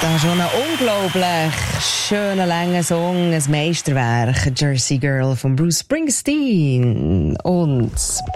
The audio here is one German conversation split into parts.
Das ist schon ein unglaublich schöner, langer Song, ein Meisterwerk, Jersey Girl von Bruce Springsteen. Und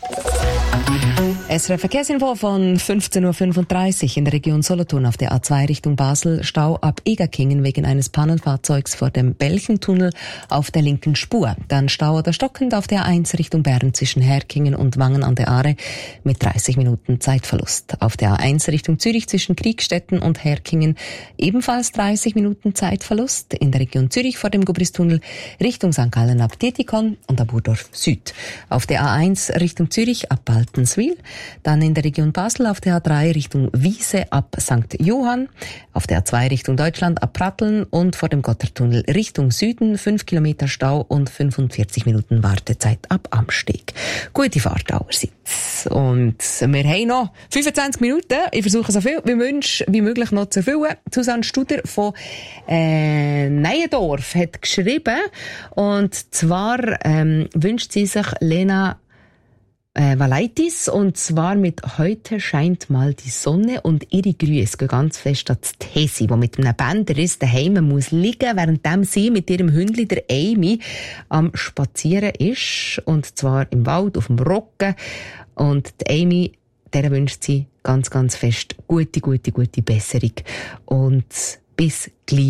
SRF Verkehrsinfo von 15.35 Uhr in der Region Solothurn auf der A2 Richtung Basel. Stau ab Egerkingen wegen eines Pannenfahrzeugs vor dem Belchentunnel auf der linken Spur. Dann Stau oder stockend auf der A1 Richtung Bern zwischen Herkingen und Wangen an der Aare mit 30 Minuten Zeitverlust. Auf der A1 Richtung Zürich zwischen Kriegstetten und Herkingen ebenfalls 30 Minuten Zeitverlust. In der Region Zürich vor dem Gubristunnel Richtung St. Gallen ab Dietikon und ab Burdorf Süd. Auf der A1 Richtung Zürich ab Baltenswil. Dann in der Region Basel auf der A3 Richtung Wiese ab St. Johann. Auf der A2 Richtung Deutschland ab Pratteln und vor dem Gotthardtunnel Richtung Süden 5 Kilometer Stau und 45 Minuten Wartezeit ab Amsteg. Gute Fahrt allerseits. Und wir haben noch 25 Minuten. Ich versuche so viel wie möglich noch zu erfüllen. Susanne Studer von Neuendorf hat geschrieben. Und zwar wünscht sie sich Lena Valaitis, und zwar mit «Heute scheint mal die Sonne», und ihre Grüße gehen ganz fest an Tesi, die mit einem Bänderriss daheim muss liegen, währenddem sie mit ihrem Hündli, der Amy, am Spazieren ist, und zwar im Wald, auf dem Roggen. Und die Amy, der wünscht sie ganz, ganz fest gute Besserung und bis gleich.